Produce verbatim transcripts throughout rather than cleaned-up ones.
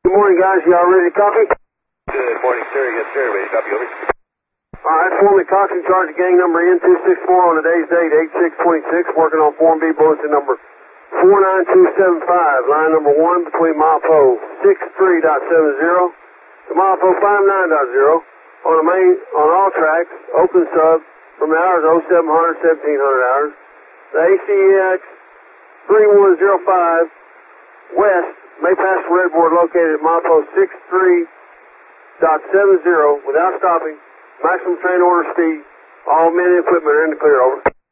Good morning, guys. Y'all ready to copy? Good morning, sir. Yes, sir. Ready to copy, over. All right, Foreman Cox in charge of gang number N two six four on today's date, eight six twenty-six, working on Form B bulletin number four nine two seven five, line number one between MILPO six three point seven zero to MILPO five nine point zero on the main, on all tracks, open sub from the hours oh seven hundred, seventeen hundred hours. The A C X three one zero five west may pass the red board located at MILPO six three point seven zero without stopping. Maximum train order speed. All men and equipment are in the clear, over. N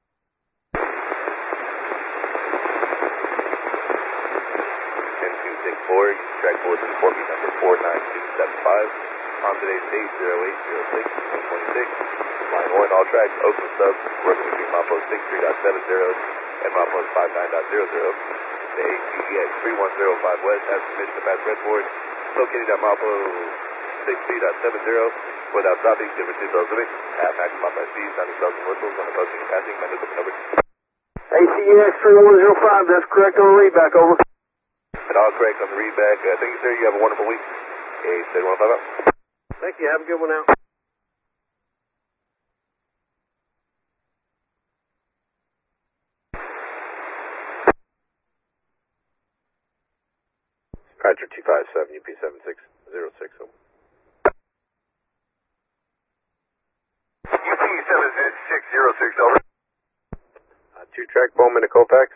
two six four, track bulletin for me number four nine two seven five. On today's date, zero eight zero six twenty-six. Line one, all tracks, open sub, working between MILPO six three point seven zero and MILPO five nine point zero zero. The A C X three one zero five west has permission to pass red board, located at MILPO six three point seven zero. Without stopping, different seatbelt limit, at maximum by speed, sounding bells and whistles on approaching and passing, method of number. A C X three one zero five, that's correct on the readback, over. And all correct on the readback. Uh, thank you, sir. You have a wonderful week. A state one five out. Thank you. Have a good one now. Roger, two five seven, U P seven six zero six. U P seven six zero six, over. Uh, two track Bowman to Colfax.